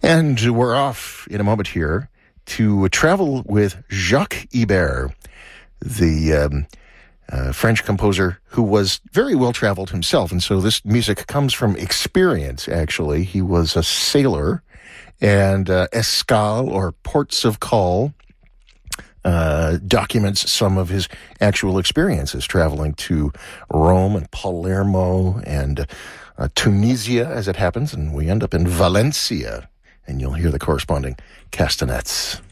And we're off in a moment here to travel with Jacques Ibert, the French composer who was very well-traveled himself. And so this music comes from experience, actually. He was a sailor, and Escale, or Ports of Call, documents some of his actual experiences traveling to Rome and Palermo and Tunisia, as it happens, and we end up in Valencia, and you'll hear the corresponding castanets.